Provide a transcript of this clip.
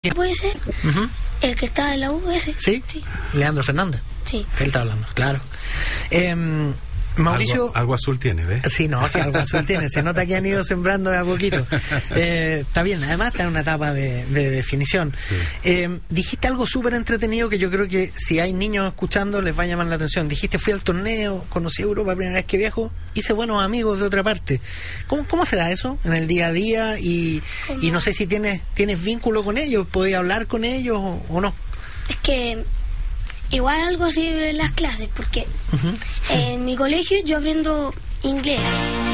¿Puede ser? El que está en la U, ese. ¿Sí? Sí. Leandro Fernández. Sí. Él está hablando, claro. Mauricio... Algo azul tiene, ¿ves? Sí, no, sí, algo azul tiene. Se nota que han ido sembrando de a poquito. Está bien, además está en una etapa de definición. Sí. Dijiste algo súper entretenido que yo creo que si hay niños escuchando les va a llamar la atención. Dijiste, fui al torneo, conocí Europa, primera vez que viajo, hice buenos amigos de otra parte. ¿Cómo será eso en el día a día? Y no sé si tienes vínculo con ellos, ¿podés hablar con ellos o no? Es que... igual algo así en las clases, porque en mi colegio yo aprendo inglés.